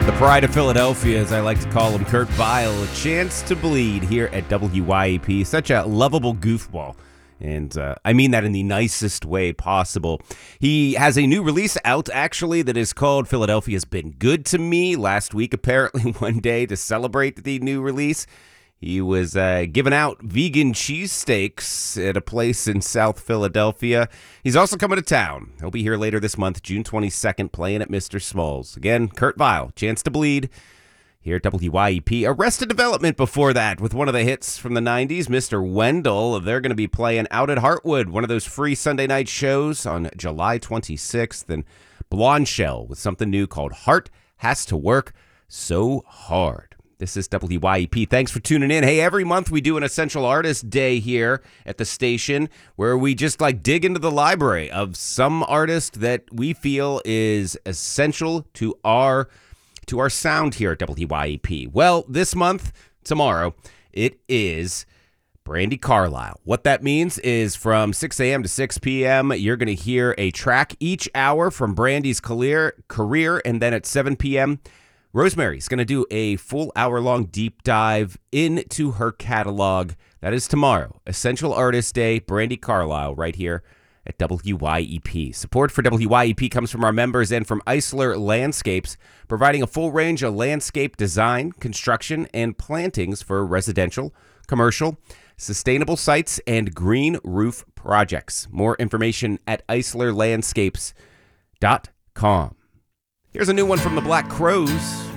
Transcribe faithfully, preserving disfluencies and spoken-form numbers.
The pride of Philadelphia, as I like to call him, Kurt Vile, a chance to bleed here at W Y E P. Such a lovable goofball. And uh, I mean that in the nicest way possible. He has a new release out, actually, that is called Philadelphia's Been Good to Me. Last week, apparently, one day to celebrate the new release, he was uh, giving out vegan cheesesteaks at a place in South Philadelphia. He's also coming to town. He'll be here later this month, June twenty-second, playing at Mister Smalls. Again, Kurt Vile, Chance to Bleed, here at W Y E P. Arrested Development before that with one of the hits from the nineties, Mister Wendell. They're going to be playing out at Heartwood, one of those free Sunday night shows on July twenty-sixth. And Blonde Shell with something new called Heart Has to Work So Hard. This is W Y E P. Thanks for tuning in. Hey, every month we do an Essential Artist Day here at the station where we just like dig into the library of some artist that we feel is essential to our to our sound here at W Y E P. Well, this month, tomorrow, it is Brandi Carlile. What that means is from six a.m. to six p.m., you're going to hear a track each hour from Brandi's career, career, and then at seven p.m., Rosemary's going to do a full hour-long deep dive into her catalog. That is tomorrow, Essential Artist Day, Brandi Carlile, right here at W Y E P. Support for W Y E P comes from our members and from Eisler Landscapes, providing a full range of landscape design, construction, and plantings for residential, commercial, sustainable sites, and green roof projects. More information at eisler landscapes dot com. Here's a new one from the Black Crowes.